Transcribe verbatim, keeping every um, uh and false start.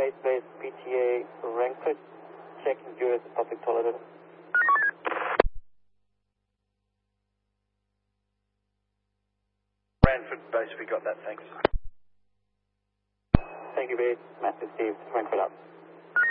Base Base P T A Rankford, checking you as a public toilet. Ranford Base, we got that, thanks. Thank you, Base. Master Steve, Rankford up.